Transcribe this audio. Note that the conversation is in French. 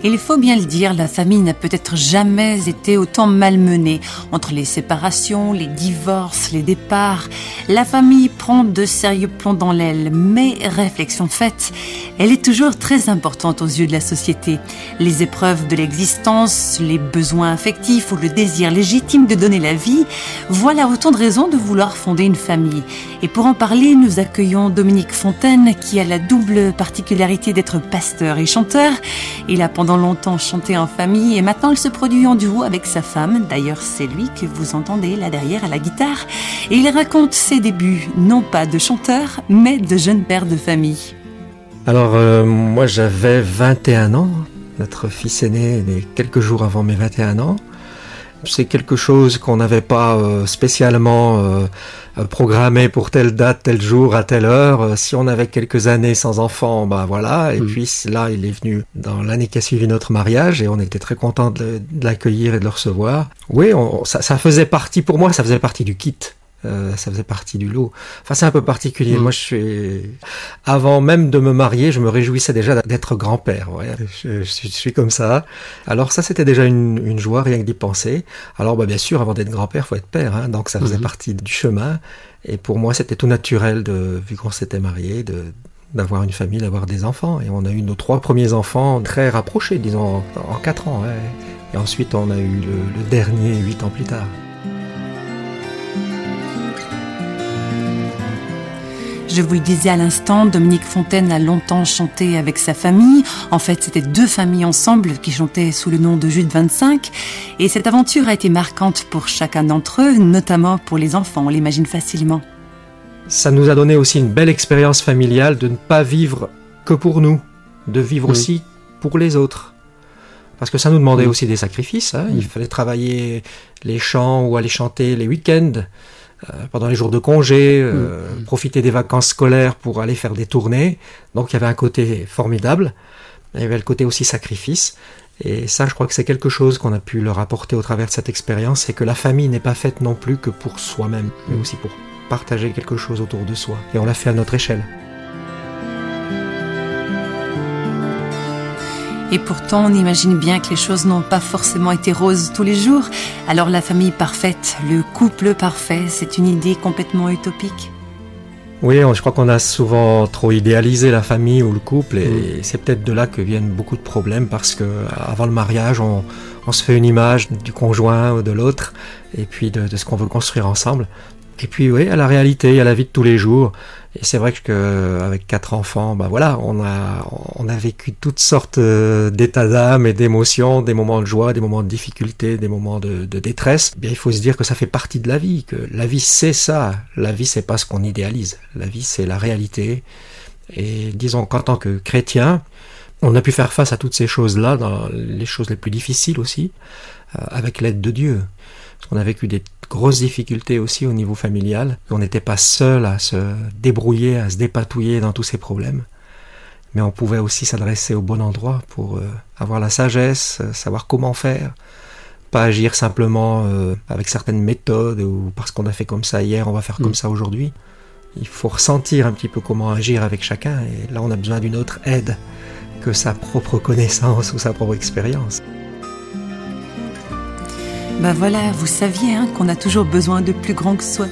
Et il faut bien le dire, la famille n'a peut-être jamais été autant malmenée. Entre les séparations, les divorces, les départs, la famille prend de sérieux plombs dans l'aile. Mais réflexion faite, elle est toujours très importante aux yeux de la société. Les épreuves de l'existence, les besoins affectifs ou le désir légitime de donner la vie, voilà autant de raisons de vouloir fonder une famille. Et pour en parler, nous accueillons Dominique Fontaine, qui a la double particularité d'être pasteur et chanteur. Il a pendant longtemps chanté en famille et maintenant il se produit en duo avec sa femme. D'ailleurs, c'est lui que vous entendez là derrière à la guitare. Et il raconte ses débuts, non pas de chanteur, mais de jeune père de famille. Alors, moi j'avais 21 ans. Notre fils aîné est né quelques jours avant mes 21 ans. C'est quelque chose qu'on n'avait pas spécialement programmé pour telle date, tel jour, à telle heure. Si on avait quelques années sans enfant, ben voilà. Et puis là, il est venu dans l'année qui a suivi notre mariage et on était très contents de l'accueillir et de le recevoir. Oui, ça faisait partie, pour moi, ça faisait partie du kit. Ça faisait partie du lot. Enfin, c'est un peu particulier. Moi, avant même de me marier, je me réjouissais déjà d'être grand-père. Ouais. Je suis comme ça. Alors ça, c'était déjà une joie, rien que d'y penser. Alors, bien sûr, avant d'être grand-père, faut être père, hein, donc ça faisait partie du chemin. Et pour moi, c'était tout naturel, vu qu'on s'était mariés, d'avoir une famille, d'avoir des enfants. Et on a eu nos 3 premiers enfants très rapprochés, disons, en 4 ans. Ouais. Et ensuite, on a eu le dernier 8 ans plus tard. Je vous le disais à l'instant, Dominique Fontaine a longtemps chanté avec sa famille. En fait, c'était 2 familles ensemble qui chantaient sous le nom de Jude 25. Et cette aventure a été marquante pour chacun d'entre eux, notamment pour les enfants, on l'imagine facilement. Ça nous a donné aussi une belle expérience familiale de ne pas vivre que pour nous, de vivre aussi pour les autres. Parce que ça nous demandait aussi des sacrifices. Hein. Il fallait travailler les chants ou aller chanter les week-ends. Pendant les jours de congé, profiter des vacances scolaires pour aller faire des tournées. Donc il y avait un côté formidable, il y avait le côté aussi sacrifice. Et ça, je crois que c'est quelque chose qu'on a pu leur apporter au travers de cette expérience, c'est que la famille n'est pas faite non plus que pour soi-même, mais aussi pour partager quelque chose autour de soi. Et on l'a fait à notre échelle. Et pourtant, on imagine bien que les choses n'ont pas forcément été roses tous les jours. Alors la famille parfaite, le couple parfait, c'est une idée complètement utopique. Oui, je crois qu'on a souvent trop idéalisé la famille ou le couple et c'est peut-être de là que viennent beaucoup de problèmes parce que avant le mariage, on se fait une image du conjoint ou de l'autre et puis de ce qu'on veut construire ensemble. Et puis oui, à la réalité, il y a la vie de tous les jours. Et c'est vrai qu'avec 4 enfants, voilà, on a vécu toutes sortes d'états d'âme et d'émotions, des moments de joie, des moments de difficulté, des moments de détresse. Bien, il faut se dire que ça fait partie de la vie, que la vie c'est ça. La vie c'est pas ce qu'on idéalise. La vie c'est la réalité. Et disons qu'en tant que chrétien, on a pu faire face à toutes ces choses-là, dans les choses les plus difficiles aussi, avec l'aide de Dieu. Parce qu'on a vécu des grosses difficultés aussi au niveau familial. On n'était pas seul à se débrouiller, à se dépatouiller dans tous ces problèmes. Mais on pouvait aussi s'adresser au bon endroit pour avoir la sagesse, savoir comment faire. Pas agir simplement avec certaines méthodes ou parce qu'on a fait comme ça hier, on va faire comme ça aujourd'hui. Il faut ressentir un petit peu comment agir avec chacun. Et là, on a besoin d'une autre aide que sa propre connaissance ou sa propre expérience. Voilà, vous saviez qu'on a toujours besoin de plus grand que soi.